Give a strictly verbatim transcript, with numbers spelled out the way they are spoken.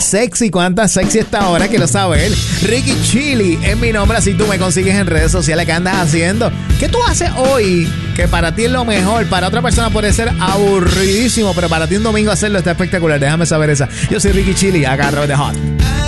sexy, cuánta sexy está ahora, quiero saber. Ricky Chili es mi nombre, así tú me consigues en redes sociales. ¿Qué andas haciendo? ¿Qué tú haces hoy? Que para ti es lo mejor, para otra persona puede ser aburridísimo, pero para ti un domingo hacerlo está espectacular. Déjame saber esa. Yo soy Ricky Chili, acá a través de Hot.